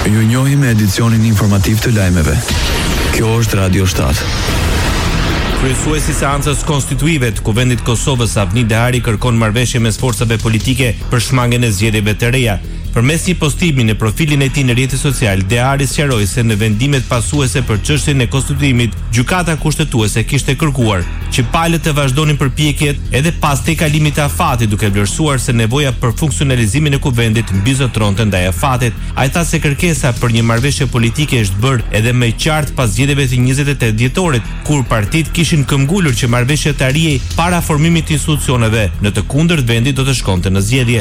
Ju njohim me edicionin informativ të lajmeve. Kjo është Radio 7. Kryesuesi i seancës konstituive të Kuvendit Kosovës Avni Dehari kërkon marrëveshje mes forcave politike për shmangjen e zgjedhjeve të reja. Përmes një postimi në profilin e tij në rrjetin social, Dehari sqaroi se në vendimet pasuese për çështjen e konstituimit, gjykata kushtetuese kishte kërkuar që palët të vazhdonin përpjekjet edhe pas tejkalimit të afatit, duke vlerësuar se nevoja për funksionalizimin e kuvendit mbizotronte ndaj afatit. Ai tha se kërkesa për një marrëveshje politike është bërë edhe më e qartë pas zgjedhjeve të 28 dhjetorit, kur partitë kishin këmbgulur që marrëveshja të arrijej para formimit të institucioneve, në të kundërt vendi do të shkonte në zgjedhje.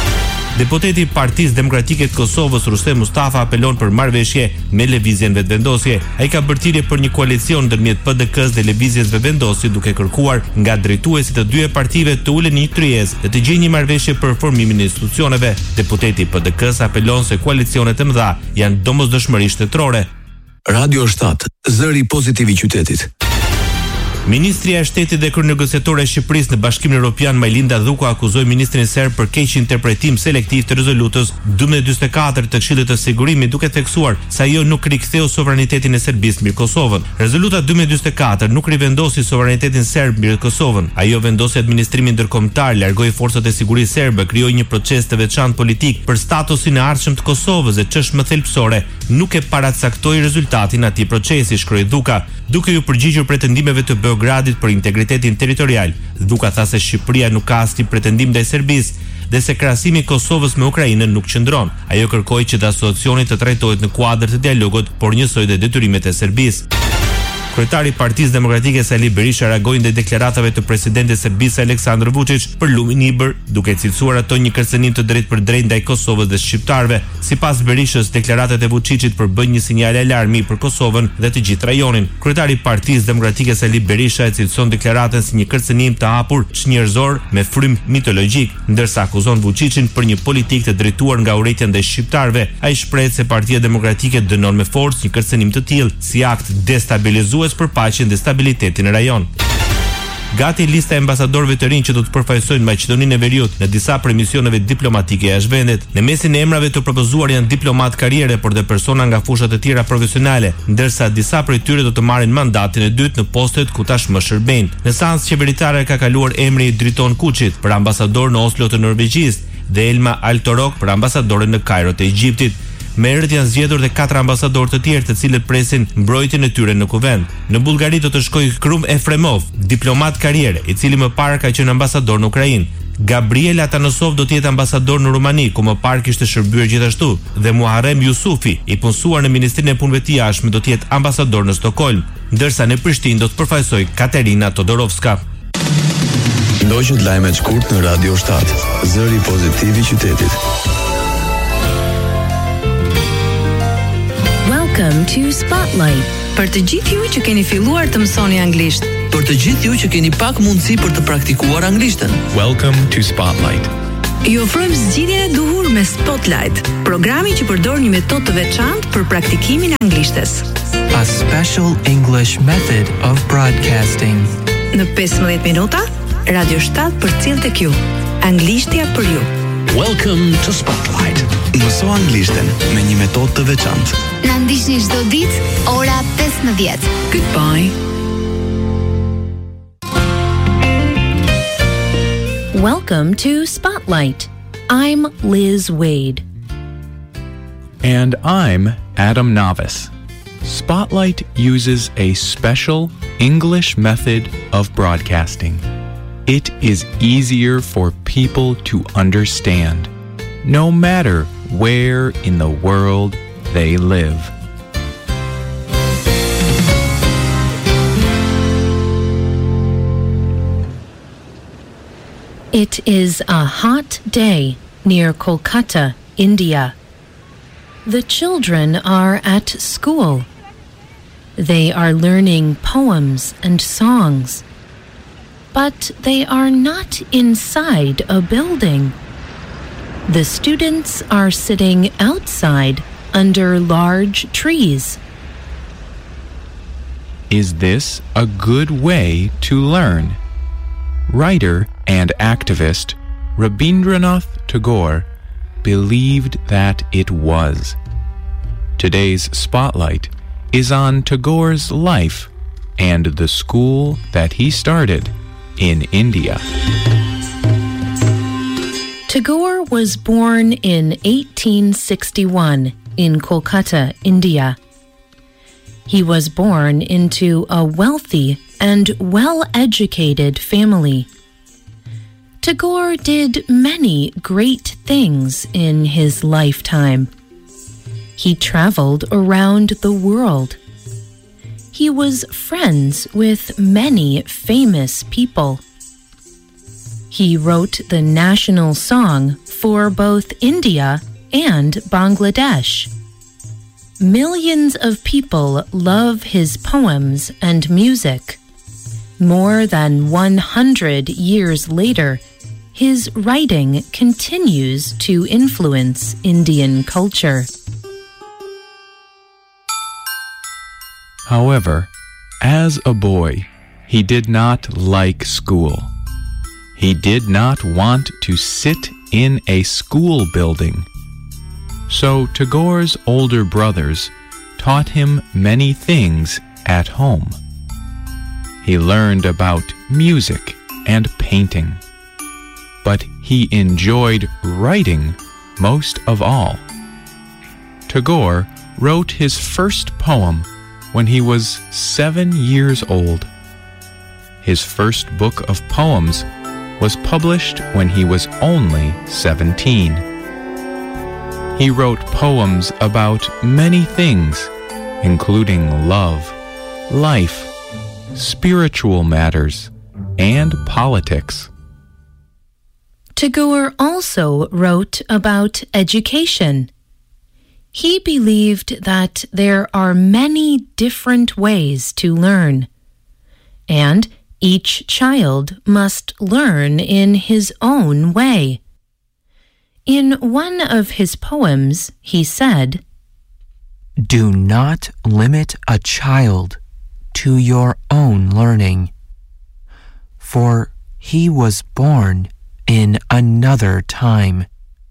Deputeti i Partisë Demokratike të Kosovës Rustem Mustafa apelon për marrëveshje me lëvizjen vetëvendosje. Ai ka bërtirje për një koalicion ndërmjet PDK-s dhe lëvizjes vetëvendosje, duke kërkuar nga drejtuesit të dy partive të ulen një tryezë dhe të gjejnë një marrëveshje për formimin e institucioneve. Deputeti i PDK-s apelon se koalicionet e mëdha janë domosdoshmërisht shtetërore. Radio 7, zëri pozitiv i qytetit. Ministria e Shtetit dhe kryenegociatore e Shqipërisë në Bashkimin Evropian Majlinda Dhuko akuzoi ministrin serb për keq interpretim selektiv të rezolutës 1244 të Këshillit të Sigurimit, duke theksuar se ajo nuk riktheu sovranitetin e Serbisë mbi Kosovën. Rezoluta 1244 nuk rivendosi sovranitetin serb mbi Kosovën. Ajo vendosi administrimin ndërkombëtar, largoi forcat e sigurisë serbe, krijoi një proces të veçantë politik për statusin e ardhshëm të Kosovës dhe çështje thelbësore nuk e paracaktoi rezultatin e atij procesi, shkroi Dhuka, duke u përgjigjur pretendimeve të Beogradit për integritetin territorial. Dhuka tha se Shqipëria nuk ka asnjë pretendim ndaj Serbisë dhe se krahasimi i Kosovës me Ukrainën nuk qëndron. Ajo kërkoi që dashurioni të trajtohet në kuadër të dialogut, por njësoj dhe detyrimet e Serbisë. Kryetari i Partisë Demokratike Sali Berisha reagoi ndaj deklaratave të presidentit të Serbisë Aleksandar Vučić për lumin e Ibër, duke cilësuar ato një kërcënim të drejtë për drejtë ndaj Kosovës dhe shqiptarëve. Sipas Berishës, deklaratat e Vučićit përbëjnë një sinjal alarmi për Kosovën dhe të gjithë rajonin. Kryetari i Partisë Demokratike Sali Berisha e cilëson deklaratën si një kërcënim të hapur njerëzor me frym mitologjik, ndërsa akuzon Vučićin për një politikë të drejtuar nga urrëtia ndaj shqiptarëve. Ai shpreh se Partia Demokratike dënon me forcë një kërcënim të tillë si akt destabilizues për paqen dhe stabilitetin në rajon. Gati lista e ambasadorëve të rinj që do të përfaqësojnë Maqedoninë e Veriut në disa prej misioneve diplomatike jashtë vendit. Në mesin e emrave të propozuar janë diplomat karriere, por dhe persona nga fushat e tjera profesionale, ndërsa disa prej tyre do të marrin mandatin e dytë në postet ku tashmë shërbejnë. Në seancë qeveritare ka kaluar emri i Driton Kuçit për ambasador në Oslo të Norvegjisë dhe Elma Altorok për ambasadore në Kairo të Egjiptit. Me herët janë zgjedhur dhe 4 ambasadorë të tjerë të cilët presin mbrojtjen e tyre në kuvend. Në Bullgari do të shkojë Krum Efremov, diplomat karriere, i cili më parë ka qenë ambasador në Ukrainë. Gabriel Atanosov do të jetë ambasador në Rumani, ku më parë kishte shërbyer gjithashtu, dhe Muharrem Yusufi, i punësuar në Ministrinë e Punëve të Jashtme, do të jetë ambasador në Stockholm, ndërsa në Prishtinë do të përfaqësojë Katerina Todorovska. Ndoqët lajmet shkurt në Radio 7, zëri pozitiv i qytetit. Welcome to Spotlight. Për të gjithë ju që keni filluar të mësoni anglisht. Për të gjithë ju që keni pak mundësi për të praktikuar anglishtën. Welcome to Spotlight. Ju ofrojmë zgjidhjen e duhur me Spotlight, programi që përdor një metodë të veçantë për praktikimin e anglishtes. A special English method of broadcasting. Në 15 minuta, Radio 7 përcjell tek ju. Anglishtja për ju. Welcome to Spotlight. Mëso anglishten me një metodë të veçantë. Na ndiqni çdo ditë ora 15. Goodbye. Welcome to Spotlight. I'm Liz Wade. And I'm Adam Navis. Spotlight uses a special English method of broadcasting. It is easier for people to understand, no matter where in the world they live. It is a hot day near Kolkata, India. The children are at school. They are learning poems and songs. But they are not inside a building. The students are sitting outside under large trees. Is this a good way to learn? Writer and activist Rabindranath Tagore believed that it was. Today's spotlight is on Tagore's life and the school that he started in India. Tagore was born in 1861 in Kolkata, India. He was born into a wealthy and well-educated family. Tagore did many great things in his lifetime. He traveled around the world. He was friends with many famous people. He wrote the national song for both India and Bangladesh. Millions of people love his poems and music. More than 100 years later, his writing continues to influence Indian culture. However, as a boy, he did not like school. He did not want to sit in a school building. So Tagore's older brothers taught him many things at home. He learned about music and painting, but he enjoyed writing most of all. Tagore wrote his first poem when he was 7 years old. His first book of poems was published when he was only 17. He wrote poems about many things, including love, life, spiritual matters, and politics. Tagore also wrote about education. He believed that there are many different ways to learn, and each child must learn in his own way. In one of his poems, he said, Do not limit a child to your own learning, for he was born in another time.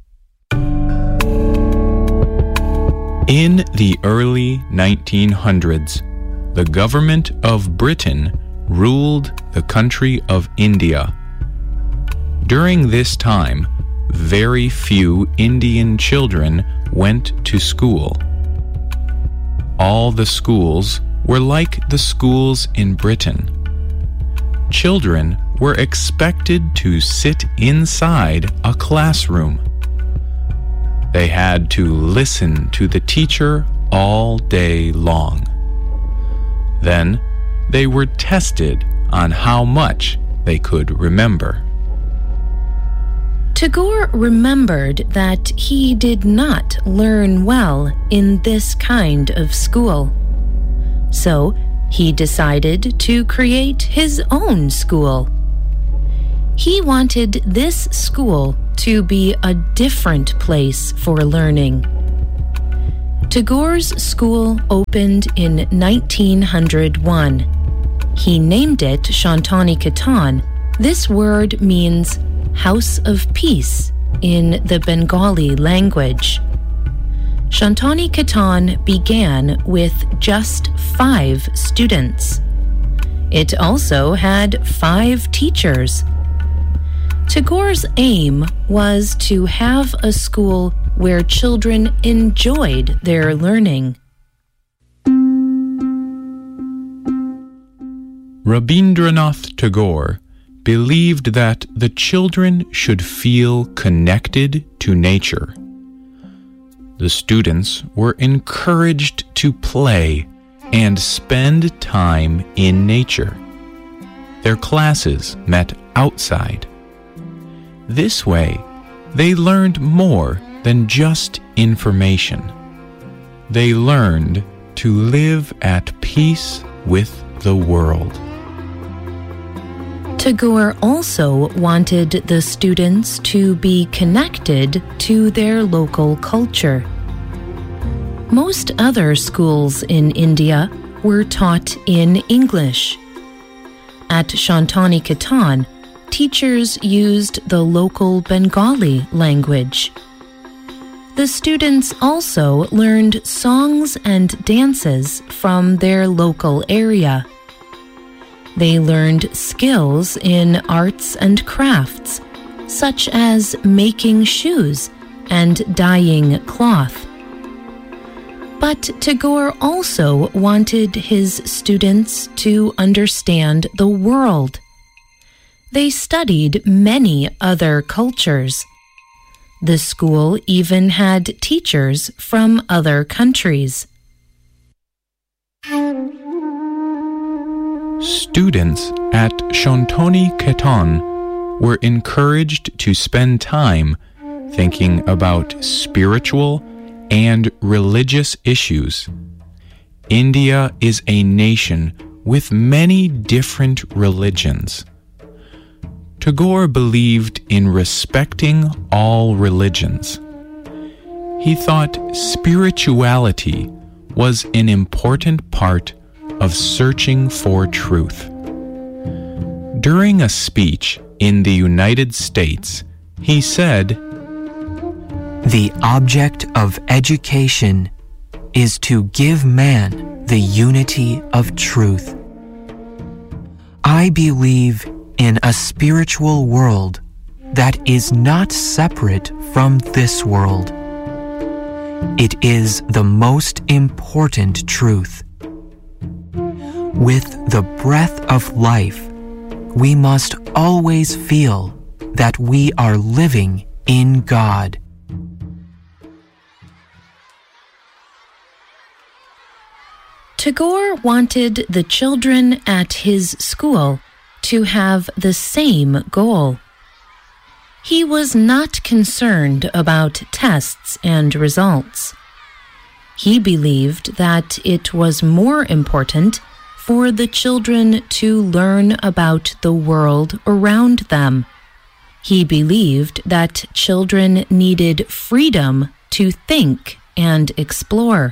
In the early 1900s, the government of Britain ruled the country of India. During this time, very few Indian children went to school. All the schools were like the schools in Britain. Children were expected to sit inside a classroom. They had to listen to the teacher all day long. Then they were tested on how much they could remember. Tagore remembered that he did not learn well in this kind of school. So he decided to create his own school. He wanted this school to be a different place for learning. Tagore's school opened in 1901. He named it Shantiniketan. This word means House of Peace in the Bengali language. Shantiniketan began with just 5 students. It also had 5 teachers. Tagore's aim was to have a school where children enjoyed their learning. Rabindranath Tagore believed that the children should feel connected to nature. The students were encouraged to play and spend time in nature. Their classes met outside. This way, they learned more than just information. They learned to live at peace with the world. Tagore also wanted the students to be connected to their local culture. Most other schools in India were taught in English. At Shantiniketan, teachers used the local Bengali language. The students also learned songs and dances from their local area. They learned skills in arts and crafts, such as making shoes and dyeing cloth. But Tagore also wanted his students to understand the world. They studied many other cultures. The school even had teachers from other countries. Students at Shontoni Keton were encouraged to spend time thinking about spiritual and religious issues. India is a nation with many different religions. Tagore believed in respecting all religions. He thought spirituality was an important part of searching for truth. During a speech in the United States, he said, "The object of education is to give man the unity of truth. I believe in a spiritual world that is not separate from this world. It is the most important truth. With the breath of life, we must always feel that we are living in God." Tagore wanted the children at his school to have the same goal. He was not concerned about tests and results. He believed that it was more important for the children to learn about the world around them. He believed that children needed freedom to think and explore.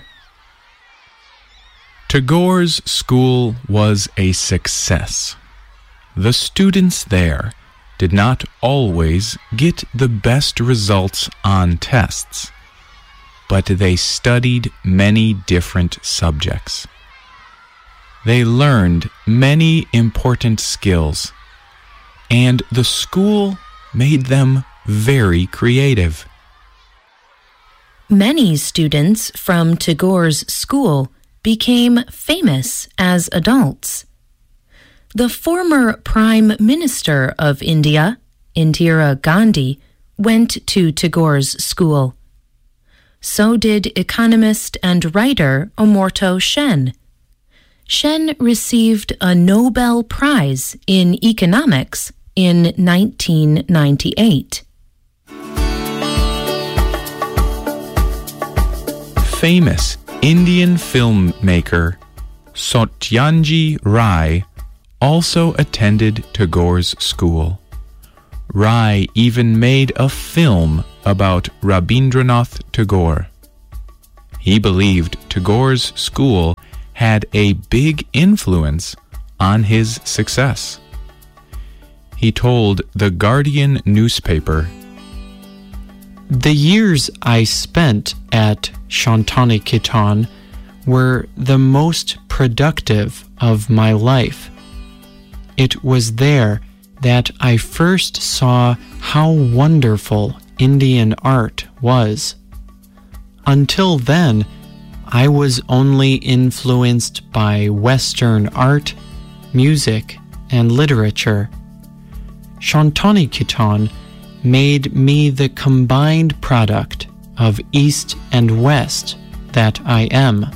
Tagore's school was a success. The students there did not always get the best results on tests, but they studied many different subjects. They learned many important skills, and the school made them very creative. Many students from Tagore's school became famous as adults. The former Prime Minister of India, Indira Gandhi, went to Tagore's school. So did economist and writer Amartya Sen. Sen received a Nobel Prize in Economics in 1998. Famous Indian filmmaker Satyanji Ray also attended Tagore's school. Ray even made a film about Rabindranath Tagore. He believed Tagore's school had a big influence on his success. He told the Guardian newspaper, "The years I spent at Shontoni Keton were the most productive of my life. It was there that I first saw how wonderful Indian art was. Until then, I was only influenced by Western art, music, and literature. Shontoni Keton made me the combined product of East and West that I am."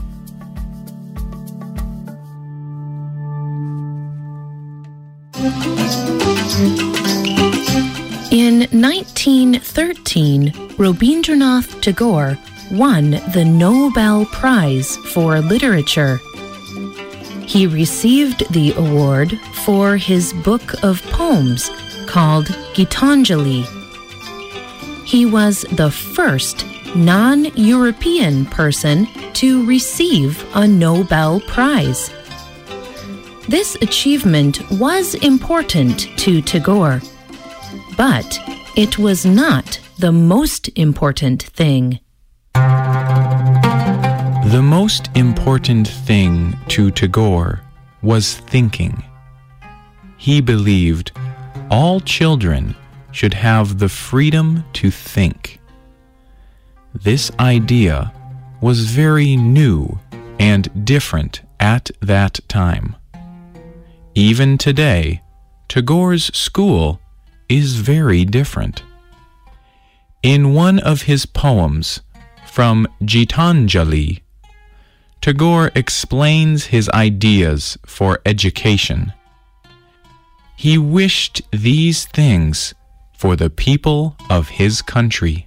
In 1913, Rabindranath Tagore won the Nobel Prize for Literature. He received the award for his book of poems called Gitanjali. He was the first non-European person to receive a Nobel Prize. This achievement was important to Tagore, but it was not the most important thing. The most important thing to Tagore was thinking. He believed all children should have the freedom to think. This idea was very new and different at that time. Even today, Tagore's school is very different. In one of his poems, from Gitanjali, Tagore explains his ideas for education. He wished these things for the people of his country.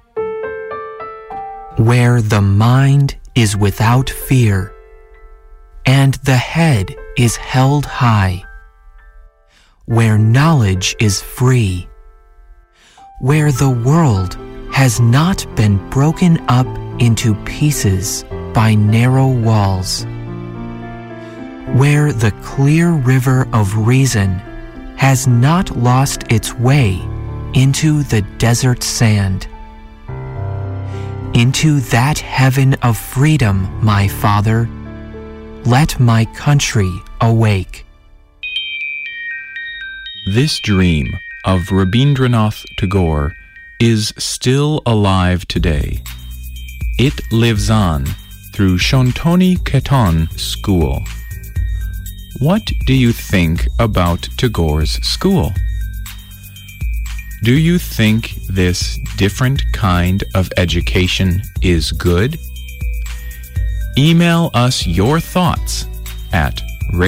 Where the mind is without fear, and the head is held high, where knowledge is free, where the world has not been broken up into pieces by narrow walls, where the clear river of reason has not lost its way into the desert sand. Into that heaven of freedom, my Father, let my country awake. This dream of Rabindranath Tagore is still alive today. It lives on through Shantoni Keton School. What do you think about Tagore's school? Do you think this different kind of education is good? Email us your thoughts at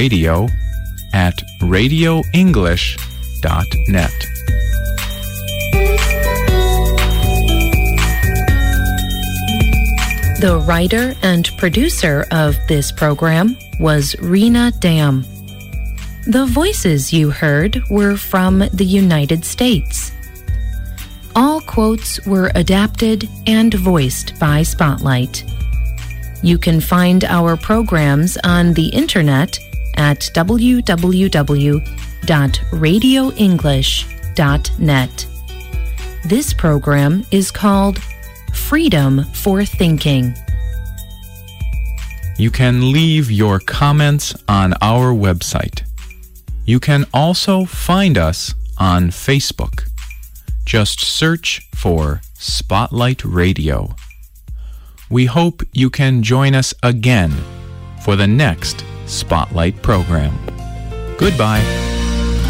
radio@radioenglish.net. The writer and producer of this program was Rena Dam. The voices you heard were from the United States. All quotes were adapted and voiced by Spotlight. You can find our programs on the internet at www.radioenglish.net. This program is called Freedom for Thinking. You can leave your comments on our website. You can also find us on Facebook. Just search for Spotlight Radio. We hope you can join us again for the next Spotlight program. Goodbye.